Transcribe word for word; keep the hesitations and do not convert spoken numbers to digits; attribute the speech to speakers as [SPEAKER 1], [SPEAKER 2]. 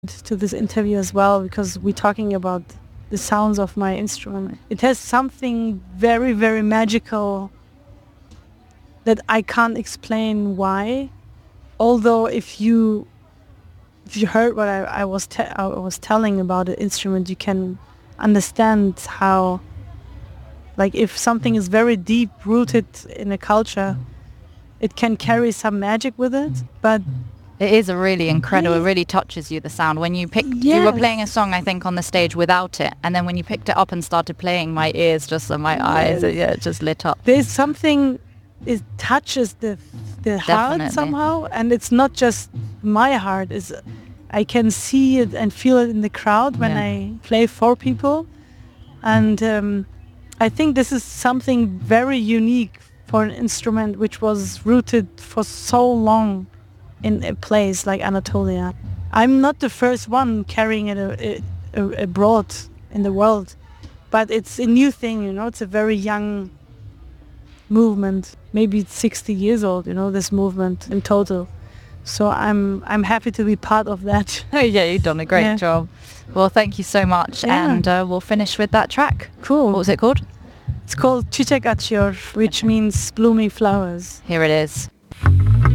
[SPEAKER 1] to this interview as well, because we're talking about the sounds of my instrument. It has something very, very magical that I can't explain why. Although if you if you heard what I, I was te- I was telling about the instrument, you can understand how, like, if something is very deep rooted in a culture, it can carry some magic with it. But
[SPEAKER 2] it is a really incredible,
[SPEAKER 1] I,
[SPEAKER 2] it really touches you, the sound. When you picked,
[SPEAKER 1] yes.
[SPEAKER 2] you were playing a song, I think, on the stage without it. And then when you picked it up and started playing, my ears just, and my yes. eyes, it, yeah, it just lit up.
[SPEAKER 1] There's something, it touches the the heart
[SPEAKER 2] Definitely.
[SPEAKER 1] somehow. And it's not just my heart. It's, I can see it and feel it in the crowd when yeah. I play for people. And um, I think this is something very unique for an instrument which was rooted for so long in a place like Anatolia. I'm not the first one carrying it a, a, abroad in the world, but it's a new thing, you know, it's a very young movement. Maybe it's sixty years old, you know, this movement in total. So I'm I'm happy to be part of that.
[SPEAKER 2] Yeah, you've done a great yeah. job. Well, thank you so much.
[SPEAKER 1] Yeah.
[SPEAKER 2] And uh, we'll finish with that track.
[SPEAKER 1] Cool.
[SPEAKER 2] What was it called?
[SPEAKER 1] It's called Çiçek Açıyor, which means blooming flowers.
[SPEAKER 2] Here it is.